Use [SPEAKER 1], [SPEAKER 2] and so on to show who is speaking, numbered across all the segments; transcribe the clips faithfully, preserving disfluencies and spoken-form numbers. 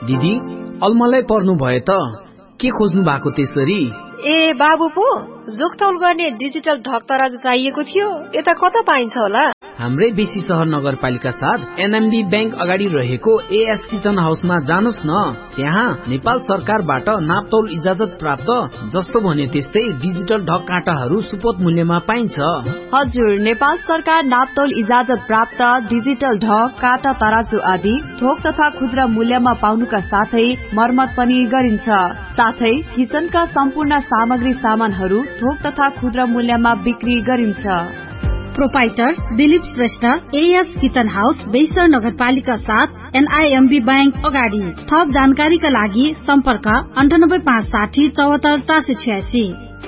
[SPEAKER 1] दिदी अलमलै पर्नु भयो त के खोज्नु भएको त्यसरी?
[SPEAKER 2] ए बाबु पो जोखतौल गर्ने डिजिटल ढक तराजु चाहिएको थियो, यता कता पाइन्छ होला?
[SPEAKER 1] हाम्रै बेसी शहर नगरपालिका साथ एनएमबी बैंक अगाडि रहेको एएस किचन हाउसमा जानुस् न। त्यहाँ नेपाल सरकारबाट नापतौल इजाजत प्राप्त जस्तो भन्यो त्यस्तै डिजिटल ढक काँटाहरू सुपथ मूल्यमा पाइन्छ।
[SPEAKER 3] हजुर, नेपाल सरकार नापतौल इजाजत प्राप्त डिजिटल ढक काँटा तराजु आदि थोक तथा खुद्रा मूल्यमा पाउनुका साथै मर्मत पनि गरिन्छ। साथै किचनका सम्पूर्ण सामग्री सामानहरू थोक तथा खुद्रा मूल्यमा बिक्री गरिन्छ।
[SPEAKER 4] Proprietor Dilip Shrestha, as kitchen house, बेसर नगरपालिका साथ एनआईएमबी बैंक अगाडि। थप जानकारीका लागि सम्पर्क अन्ठानब्बे पाँच साठी चौहत्तर चार सय छ्यासी।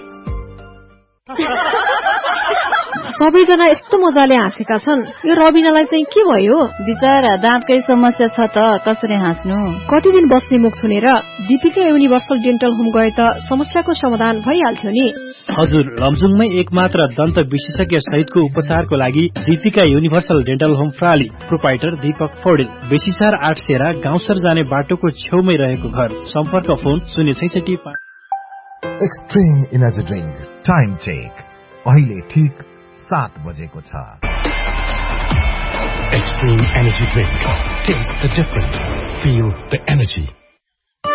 [SPEAKER 2] सबैजना यस्तो मजाले हाँसेका छन्, यो रबिनालाई चाहिँ के भयो?
[SPEAKER 3] बिचरा दाँतकै समस्या छ त, कसरी हाँस्नु?
[SPEAKER 2] कति दिन बस्ने मुख छुनेर दीपिका युनिभर्सल डेन्टल होम गए त समस्याको समाधान भइहाल्थ्यो नि।
[SPEAKER 5] हजुर, लमजुङमै एकमात्र दन्त विशेषज्ञ सहितको उपचारको लागि Deepika universal dental home प्राली। Proprietor Deepak Paudel, बेसीसार आठ सेरा गाउँसर जाने बाटोको छेउमै रहेको घर। सम्पर्क फोन शून्य छैसठी।
[SPEAKER 6] Extreme energy drink time check अहिले ठीक सात बजेको छ।
[SPEAKER 7] Extreme Energy Drink. Taste the difference. Feel the energy.